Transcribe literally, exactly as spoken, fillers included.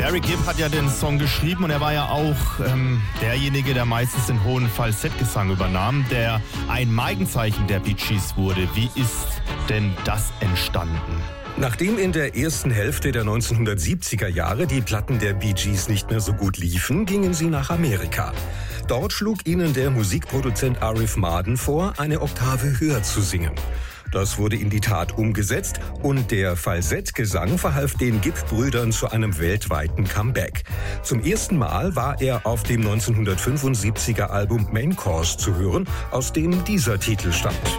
Barry Gibb hat ja den Song geschrieben und er war ja auch ähm, derjenige, der meistens den hohen Falsettgesang übernahm, der ein Markenzeichen der Bee Gees wurde. Wie ist denn das entstanden? Nachdem in der ersten Hälfte der neunzehnhundertsiebziger Jahre die Platten der Bee Gees nicht mehr so gut liefen, gingen sie nach Amerika. Dort schlug ihnen der Musikproduzent Arif Mardin vor, eine Oktave höher zu singen. Das wurde in die Tat umgesetzt und der Falsettgesang verhalf den Gibb-Brüdern zu einem weltweiten Comeback. Zum ersten Mal war er auf dem neunzehnhundertfünfundsiebziger Album Main Course zu hören, aus dem dieser Titel stammt.